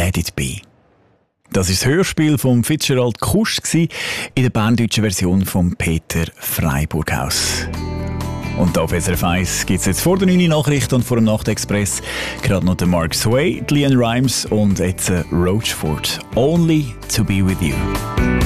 Let It Be. Das ist das Hörspiel von Fitzgerald Kusch in der berndeutschen Version von Peter Freiburghaus. Und auf SRF 1 gibt es jetzt vor der 9 Nachricht und vor dem Nachtexpress gerade noch den Mark Sway, die Leanne Rimes und jetzt Roachford. Only to be with you.